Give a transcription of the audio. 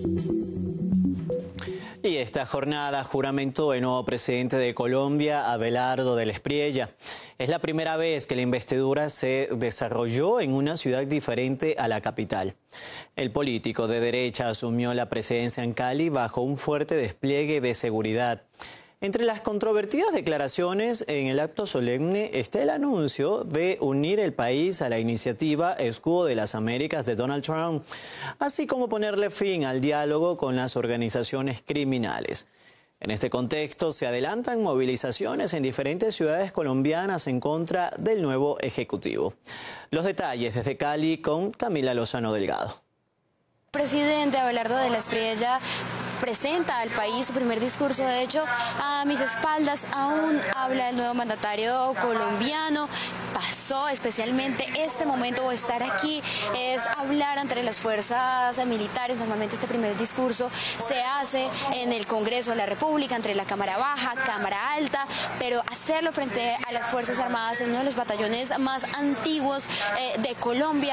Y esta jornada juramentó el nuevo presidente de Colombia, Abelardo del Espriella. Es la primera vez que la investidura se desarrolló en una ciudad diferente a la capital. El político de derecha asumió la presidencia en Cali bajo un fuerte despliegue de seguridad. Entre las controvertidas declaraciones en el acto solemne está el anuncio de unir el país a la iniciativa Escudo de las Américas de Donald Trump, así como ponerle fin al diálogo con las organizaciones criminales. En este contexto se adelantan movilizaciones en diferentes ciudades colombianas en contra del nuevo Ejecutivo. Los detalles desde Cali con Camila Lozano Delgado. El presidente Abelardo del Espriella presenta al país su primer discurso. De hecho, a mis espaldas aún habla el nuevo mandatario colombiano. Pasó especialmente este momento, o estar aquí, es hablar ante las fuerzas militares. Normalmente este primer discurso se hace en el Congreso de la República, entre la Cámara Baja, Cámara Alta, pero hacerlo frente a las Fuerzas Armadas en uno de los batallones más antiguos de Colombia.